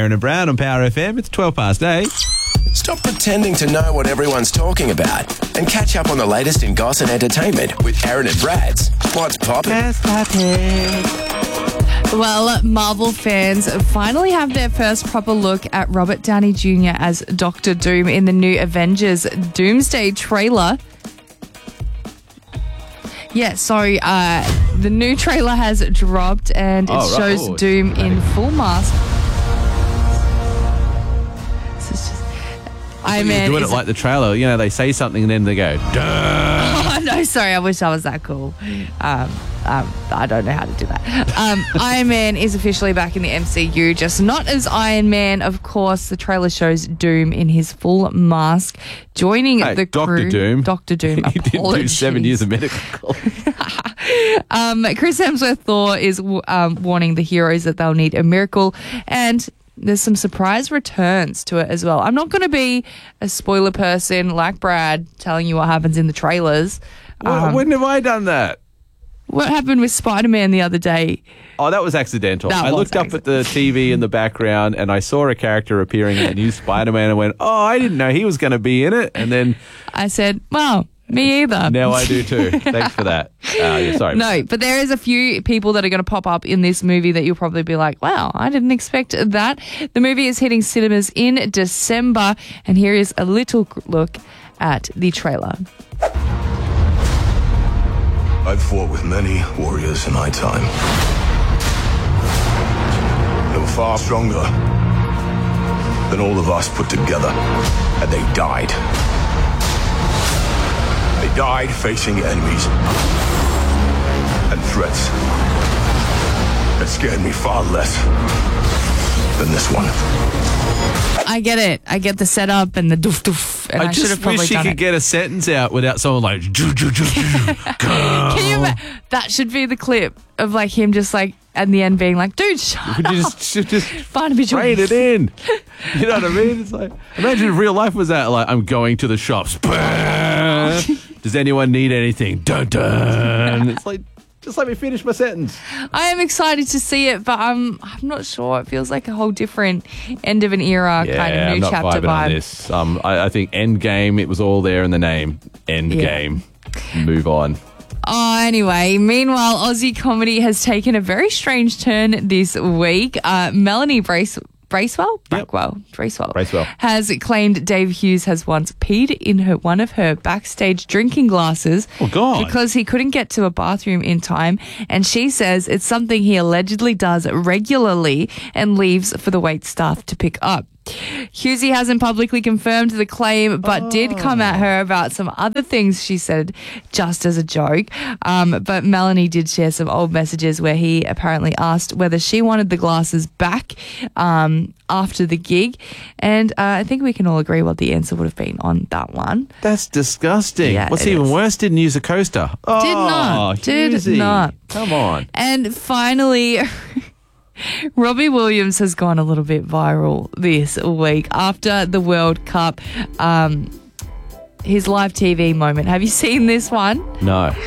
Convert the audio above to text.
Aaron and Brown on Power FM. It's 8:12. Stop pretending to know what everyone's talking about and catch up on the latest in goss and entertainment with Aaron and Brad's What's Poppin'. Well, Marvel fans finally have their first proper look at Robert Downey Jr. as Doctor Doom in the new Avengers Doomsday trailer. Yeah, so the new trailer has dropped and it shows Doom in full mask. You're doing it like the trailer. You know, they say something and then they go, duh. Oh, no, sorry. I wish I was that cool. I don't know how to do that. Iron Man is officially back in the MCU, just not as Iron Man, of course. The trailer shows Doom in his full mask, joining the crew. Dr. Doom. He didn't do 7 years of medical college. Chris Hemsworth Thor is warning the heroes that they'll need a miracle, and there's some surprise returns to it as well. I'm not going to be a spoiler person like Brad telling you what happens in the trailers. When have I done that? What happened with Spider-Man the other day? Oh, that was accidental. I looked up at the TV in the background and I saw a character appearing in the new Spider-Man and went, oh, I didn't know he was going to be in it. And then I said, well, me either. Now I do too. Thanks for that. Yeah, sorry. No, but there is a few people that are going to pop up in this movie that you'll probably be like, wow, I didn't expect that. The movie is hitting cinemas in December, and here is a little look at the trailer. I've fought with many warriors in my time. They were far stronger than all of us put together, and they died. They died facing enemies and threats that scared me far less than this one. I get it. I get the setup and the doof doof. And I just wish you could get a sentence out without someone like, Can you that should be the clip of like him just like at the end being like, dude, shut up. Just rein it in. You know what I mean? It's like, imagine if real life was that, like, I'm going to the shops. Does anyone need anything? Dun dun. It's like, just let me finish my sentence. I am excited to see it, but I'm not sure. It feels like a whole different end of an era kind of new chapter vibe. On this. I think Endgame, it was all there in the name. Endgame. Yeah. Move on. Oh, anyway, meanwhile, Aussie comedy has taken a very strange turn this week. Melanie Bracewell has claimed Dave Hughes has once peed in one of her backstage drinking glasses because he couldn't get to a bathroom in time, and she says it's something he allegedly does regularly and leaves for the wait staff to pick up. Hughesy hasn't publicly confirmed the claim, but did come at her about some other things she said just as a joke. But Melanie did share some old messages where he apparently asked whether she wanted the glasses back after the gig. And I think we can all agree what the answer would have been on that one. That's disgusting. Yeah, what's even worse, didn't use a coaster. Did not. Come on. And finally... Robbie Williams has gone a little bit viral this week after the World Cup. His live TV moment. Have you seen this one? No.